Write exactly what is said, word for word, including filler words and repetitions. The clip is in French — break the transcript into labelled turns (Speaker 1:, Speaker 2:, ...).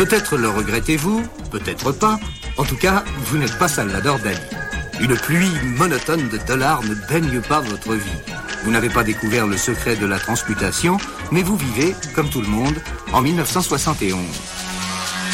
Speaker 1: Peut-être le regrettez-vous, peut-être pas. En tout cas, vous n'êtes pas Salvador Dali. Une pluie monotone de dollars ne baigne pas votre vie. Vous n'avez pas découvert le secret de la transmutation, mais vous vivez, comme tout le monde, en mille neuf cent soixante et onze.